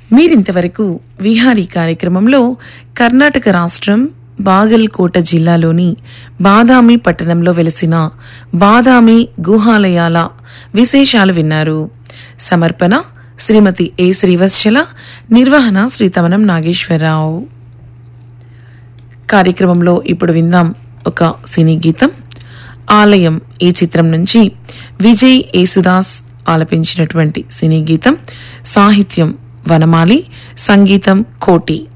మీరింతవరకు విహారీ కార్యక్రమంలో కర్ణాటక రాష్ట్రం బాగల్కోట జిల్లాలోని బాదామి పట్టణంలో వెలిసిన బాదామి గుహాలయాల విశేషాలు విన్నారు. సమర్పణ శ్రీమతి ఏ శ్రీవత్సల, నిర్వహణ శ్రీ తమనం నాగేశ్వరరావు. కార్యక్రమంలో ఇప్పుడు విందాం ఒక సినీ గీతం. ఆలయం ఈ చిత్రం నుంచి విజయ్ యేసుదాస్ ఆలపించినటువంటి సినీ గీతం. సాహిత్యం వనమాలి, సంగీతం కోటి.